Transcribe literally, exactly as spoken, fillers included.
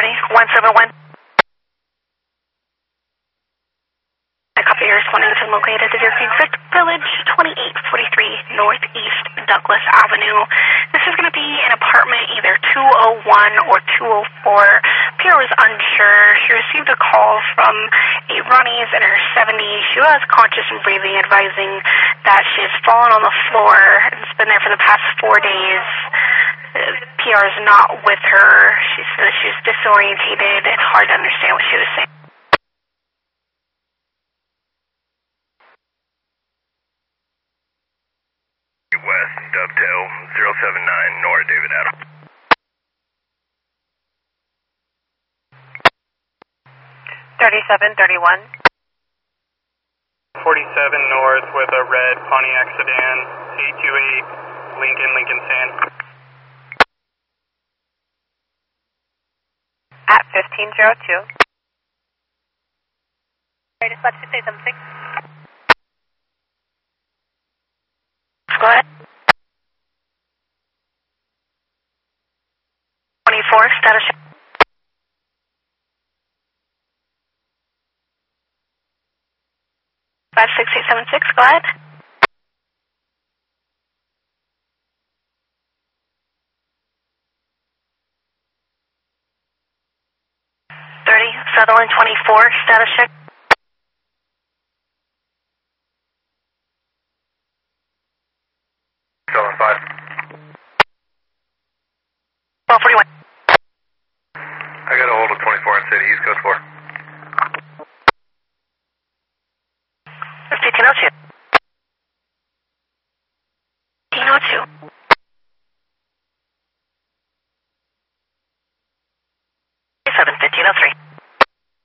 thirty, one seven one. I copy your responding to located at Deer Creek Village, twenty-eight forty-three Northeast Douglas Avenue. This is going to be an apartment either two oh one or two oh four. P R was unsure. She received a call from a Ronnie's in her seventies. She was conscious and breathing, advising that she has fallen on the floor and has been there for the past four days. P R is not with her. She said she was disorientated and hard to understand what she was saying. West, Dovetail, zero seven nine, Nora David Adam. thirty-seven thirty-one. forty-seven North with a red Pontiac sedan, eight two eight, Lincoln, Lincoln Sand. At fifteen oh two. Dispatch six eight seven six. Go ahead. twenty-four, status check. five six eight seven six, go ahead. thirty, Sutherland twenty-four, status check. Sutherland five. twelve forty-one. I got a hold of twenty-four and City, East Coast four.